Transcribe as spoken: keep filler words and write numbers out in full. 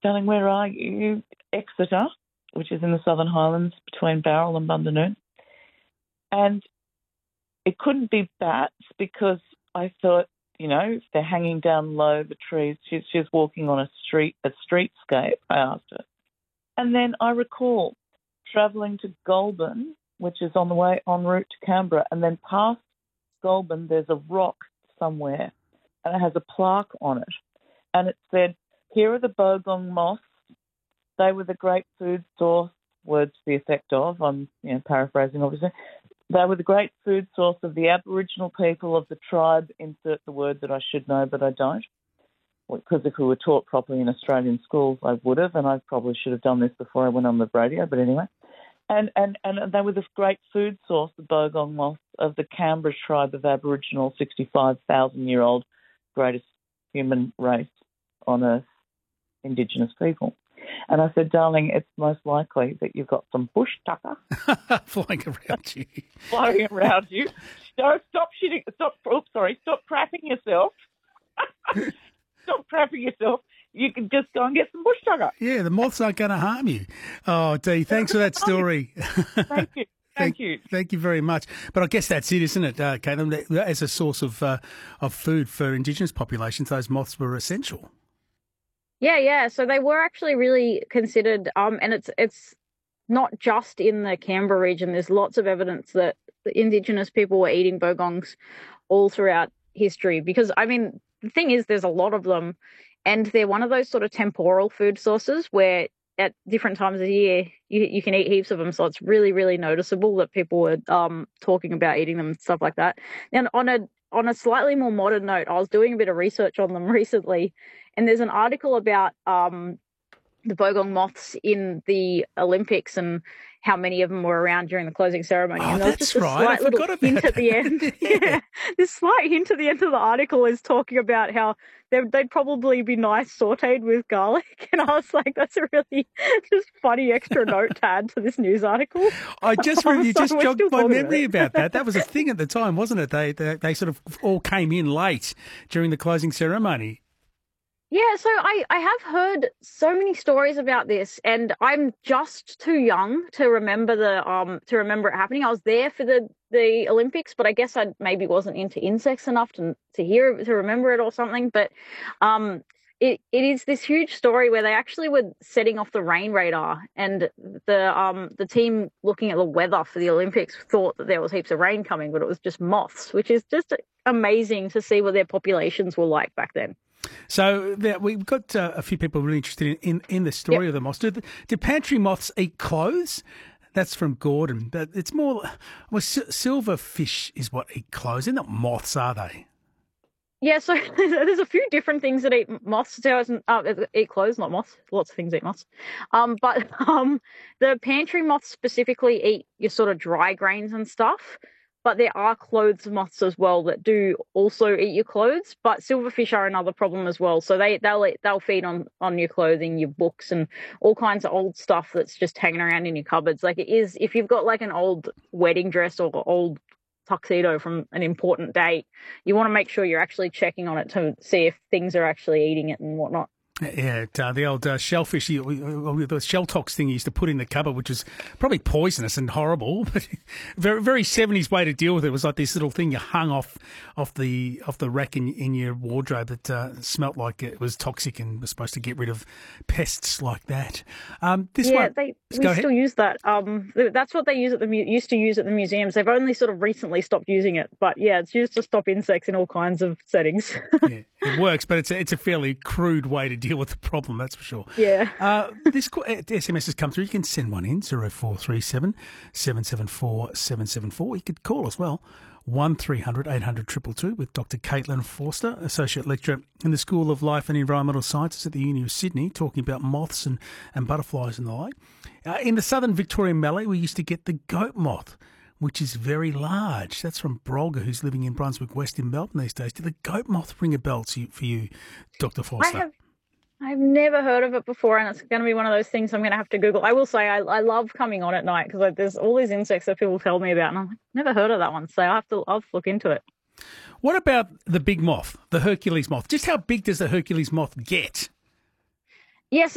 darling, where are you? Exeter, which is in the Southern Highlands between Bowral and Bundanoon. And it couldn't be bats because I thought, you know, if they're hanging down low, the trees, she's, she's walking on a street, a streetscape, I asked her. And then I recall travelling to Goulburn, which is on the way en route to Canberra, and then past Goulburn there's a rock somewhere, and it has a plaque on it. And it said, here are the bogong moths. They were the great food source, words to the effect of, I'm you know, paraphrasing obviously. They were the great food source of the Aboriginal people of the tribe, insert the word that I should know but I don't. Because if we were taught properly in Australian schools, I would have, and I probably should have done this before I went on the radio, but anyway. And, and, and they were the great food source, the bogong moths, of the Canberra tribe of Aboriginal, sixty-five thousand year old greatest human race on earth, Indigenous people. And I said, darling, it's most likely that you've got some bush tucker flying around you. Flying around you. No, stop shitting. Stop. Oops, sorry. Stop crapping yourself. Stop crapping yourself. You can just go and get some bush tucker. Yeah, the moths aren't going to harm you. Oh, Dee, thanks for that story. Thank you. Thank, thank you. Thank you very much. But I guess that's it, isn't it, uh, Caitlin? As a source of uh, of food for Indigenous populations, those moths were essential. Yeah, yeah. So they were actually really considered, um, and it's it's not just in the Canberra region. There's lots of evidence that the Indigenous people were eating bogongs all throughout history. Because, I mean, the thing is, there's a lot of them, and they're one of those sort of temporal food sources where at different times of the year you, you can eat heaps of them. So it's really, really noticeable that people were um, talking about eating them and stuff like that. And on a on a slightly more modern note, I was doing a bit of research on them recently, and there's an article about um, the bogong moths in the Olympics and how many of them were around during the closing ceremony. Oh, and there was that's just a right. slight I forgot little about hint that. at the end. yeah. yeah, this slight hint at the end of the article is talking about how they'd, they'd probably be nice sautéed with garlic. And I was like, that's a really just funny extra note to add to this news article. I just Um, you so just we're jogged still my talking memory about about that. That was a thing at the time, wasn't it? They, they they sort of all came in late during the closing ceremony. Yeah, so I, I have heard so many stories about this, and I'm just too young to remember the um to remember it happening. I was there for the, the Olympics, but I guess I maybe wasn't into insects enough to to hear to remember it or something. But um, it it is this huge story where they actually were setting off the rain radar, and the um the team looking at the weather for the Olympics thought that there was heaps of rain coming, but it was just moths, which is just amazing to see what their populations were like back then. So there, we've got uh, a few people really interested in, in, in the story Yep. of the moths. Do, do pantry moths eat clothes? That's from Gordon. But it's more, well, s- silverfish is what eat clothes. They're not moths, are they? Yeah, so there's a few different things that eat moths. So it's, uh, eat clothes, not moths. Lots of things eat moths. Um, but um, the pantry moths specifically eat your sort of dry grains and stuff. But there are clothes moths as well that do also eat your clothes. But silverfish are another problem as well. So they they'll eat, they'll feed on on your clothing, your books, and all kinds of old stuff that's just hanging around in your cupboards. Like it is, if you've got like an old wedding dress or old tuxedo from an important date, you want to make sure you're actually checking on it to see if things are actually eating it and whatnot. Yeah, it, uh, the old uh, shellfish, you- uh, the shell tox thing you used to put in the cupboard, which was probably poisonous and horrible, but very very seventies way to deal with it. It was like this little thing you hung off off the off the rack in, in your wardrobe that uh, smelt like it was toxic and was supposed to get rid of pests like that. Um, this yeah, one, they we go still ahead. use that. Um, th- that's what they use at the mu- used to use at the museums. They've only sort of recently stopped using it, but yeah, it's used to stop insects in all kinds of settings. Yeah, it works, but it's a, it's a fairly crude way to deal with the problem, that's for sure. Yeah. Uh, this co- uh, S M S has come through. You can send one in, zero four three seven, seven seven four, seven seven four. You could call as well, one three hundred, eight hundred, two two two with Doctor Caitlin Forster, Associate Lecturer in the School of Life and Environmental Sciences at the Uni of Sydney, talking about moths and, and butterflies and the like. Uh, in the southern Victorian Mallee, we used to get the goat moth, which is very large. That's from Brolga, who's living in Brunswick West in Melbourne these days. Did the goat moth ring a bell to you, for you, Doctor I Forster? have I've never heard of it before, and it's going to be one of those things I'm going to have to Google. I will say I, I love coming on at night because like, there's all these insects that people tell me about, and I'm like, never heard of that one, so I have to I'll have to look into it. What about the big moth, the Hercules moth? Just how big does the Hercules moth get? Yes,